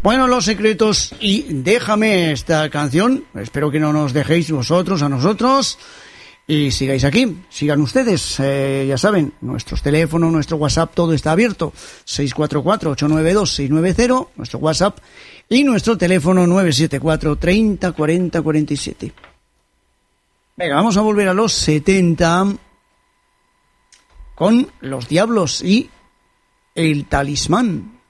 Bueno, Los Secretos y Déjame esta canción. Espero que no nos dejéis vosotros a nosotros y sigáis aquí. Sigan ustedes, ya saben, nuestros teléfonos, nuestro WhatsApp, todo está abierto. 644-892-690, nuestro WhatsApp, y nuestro teléfono 974 30 40 47. Venga, vamos a volver a los 70 con Los Diablos y El Talismán.